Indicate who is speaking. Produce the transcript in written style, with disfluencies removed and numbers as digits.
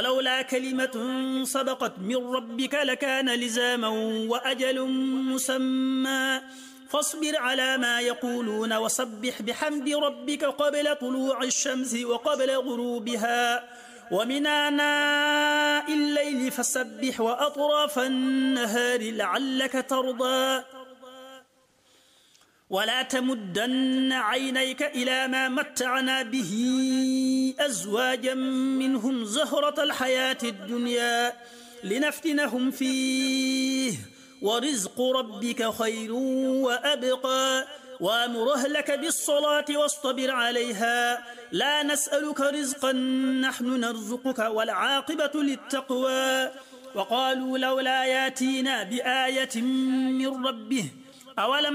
Speaker 1: لولا كلمة سبقت من ربك لكان لزاما وأجل مسمى فاصبر على ما يقولون وسبح بحمد ربك قبل طلوع الشمس وقبل غروبها ومن آناء الليل فسبح وأطراف النهار لعلك ترضى ولا تمدن عينيك إلى ما متعنا به أزواجا منهم زهرة الحياة الدنيا لنفتنهم فيه ورزق ربك خير وأبقى وأمر أهلك بالصلاة واصطبر عليها لا نسألك رزقا نحن نرزقك والعاقبة للتقوى وقالوا لولا ياتينا بآية من ربه أولم